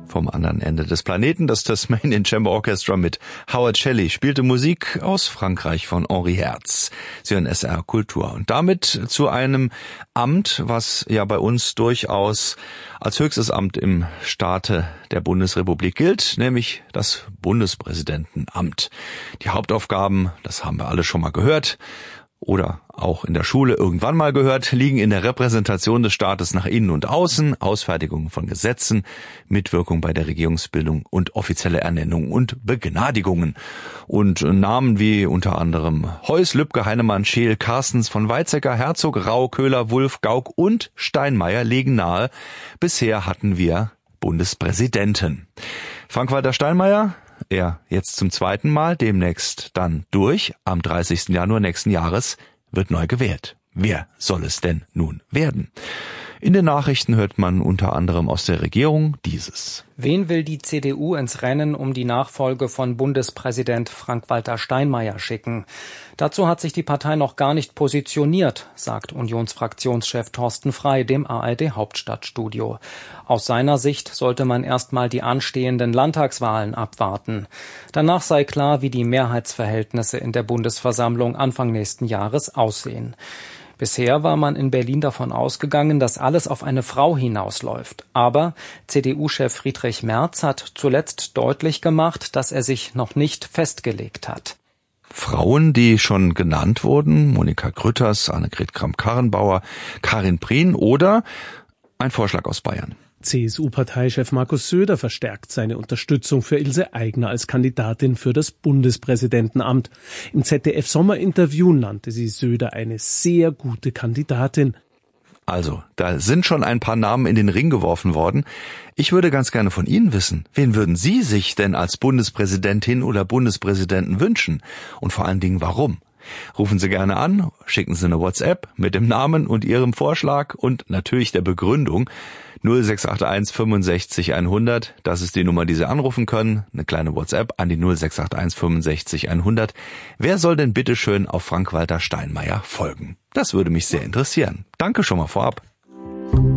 Vom anderen Ende des Planeten, das Tasmanian Chamber Orchestra mit Howard Shelley spielte Musik aus Frankreich von Henri Herz. Sie hören SR Kultur. Und damit zu einem Amt, was ja bei uns durchaus als höchstes Amt im Staate der Bundesrepublik gilt, nämlich das Bundespräsidentenamt. Die Hauptaufgaben, das haben wir alle schon mal gehört, oder auch in der Schule irgendwann mal gehört, liegen in der Repräsentation des Staates nach innen und außen, Ausfertigung von Gesetzen, Mitwirkung bei der Regierungsbildung und offizielle Ernennung und Begnadigungen. Und Namen wie unter anderem Heuss, Lübcke, Heinemann, Scheel, Carstens, von Weizsäcker, Herzog, Rau, Köhler, Wulff, Gauck und Steinmeier legen nahe. Bisher hatten wir Bundespräsidenten. Frank-Walter Steinmeier, er jetzt zum zweiten Mal, demnächst dann durch. Am 30. Januar nächsten Jahres wird neu gewählt. Wer soll es denn nun werden? In den Nachrichten hört man unter anderem aus der Regierung dieses. Wen will die CDU ins Rennen um die Nachfolge von Bundespräsident Frank-Walter Steinmeier schicken? Dazu hat sich die Partei noch gar nicht positioniert, sagt Unionsfraktionschef Thorsten Frey dem ARD Hauptstadtstudio. Aus seiner Sicht sollte man erstmal die anstehenden Landtagswahlen abwarten. Danach sei klar, wie die Mehrheitsverhältnisse in der Bundesversammlung Anfang nächsten Jahres aussehen. Bisher war man in Berlin davon ausgegangen, dass alles auf eine Frau hinausläuft. Aber CDU-Chef Friedrich Merz hat zuletzt deutlich gemacht, dass er sich noch nicht festgelegt hat. Frauen, die schon genannt wurden, Monika Grütters, Annegret Kramp-Karrenbauer, Karin Prien oder ein Vorschlag aus Bayern. CSU-Parteichef Markus Söder verstärkt seine Unterstützung für Ilse Aigner als Kandidatin für das Bundespräsidentenamt. Im ZDF-Sommerinterview nannte sie Söder eine sehr gute Kandidatin. Also, da sind schon ein paar Namen in den Ring geworfen worden. Ich würde ganz gerne von Ihnen wissen, wen würden Sie sich denn als Bundespräsidentin oder Bundespräsidenten wünschen? Und vor allen Dingen, warum? Rufen Sie gerne an, schicken Sie eine WhatsApp mit dem Namen und Ihrem Vorschlag und natürlich der Begründung 0681 65 100. Das ist die Nummer, die Sie anrufen können. Eine kleine WhatsApp an die 0681 65 100. Wer soll denn bitteschön auf Frank-Walter Steinmeier folgen? Das würde mich sehr interessieren. Danke schon mal vorab.